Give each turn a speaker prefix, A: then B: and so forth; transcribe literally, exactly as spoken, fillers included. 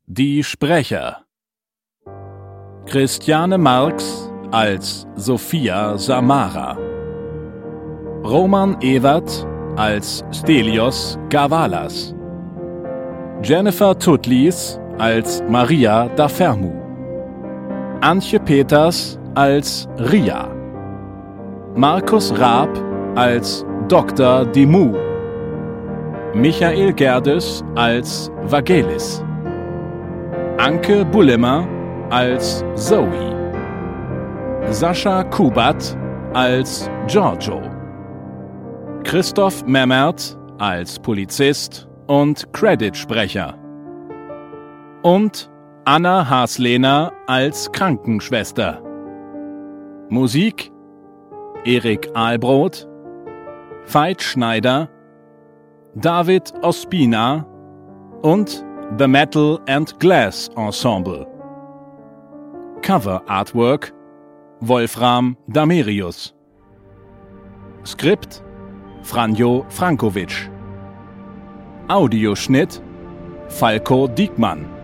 A: Die Sprecher: Christiane Marx als Sophia Samara, Roman Ewert als Stelios Gavalas, Jennifer Tutlis als Maria da Fermu, Antje Peters als Ria, Markus Raab als Doktor Dimmu, Michael Gerdes als Vagelis, Anke Bullimer als Zoe, Sascha Kubat als Giorgio, Christoph Memmert als Polizist und Creditsprecher und Anna Haslehner als Krankenschwester. Musik: Erik Ahlbrot, Veit Schneider, David Ospina und The Metal and Glass Ensemble. Cover Artwork: Wolfram Damerius. Skript: Franjo Frankovic. Audioschnitt: Falko Diekmann.